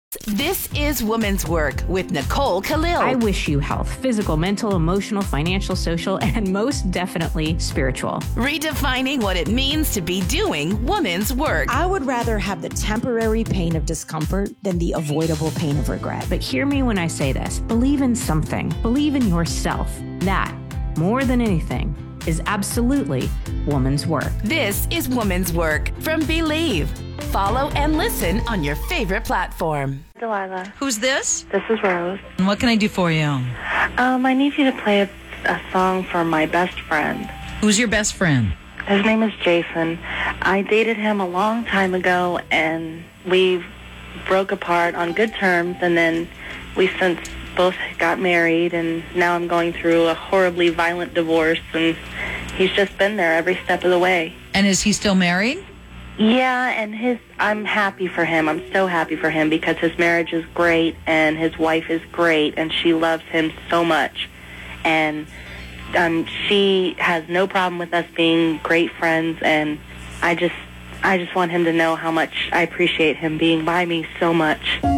This is Woman's Work with Nicole Khalil. I wish you health, physical, mental, emotional, financial, social, and most definitely spiritual. Redefining what it means to be doing woman's work. I would rather have the temporary pain of discomfort than the avoidable pain of regret. But hear me when I say this. Believe in something. Believe in yourself. That, more than anything, is absolutely woman's work. This is Woman's Work from Believe. Follow and listen on your favorite platform. Delilah. Who's this? This is Rose. And what can I do for you? I need you to play a song for my best friend. Who's your best friend? His name is Jason. I dated him a long time ago, and we broke apart on good terms, and then we since both got married, and now I'm going through a horribly violent divorce, and he's just been there every step of the way. And is he still married? Yeah, and I'm happy for him. I'm so happy for him because his marriage is great and his wife is great and she loves him so much. And she has no problem with us being great friends, and I just want him to know how much I appreciate him being by me so much.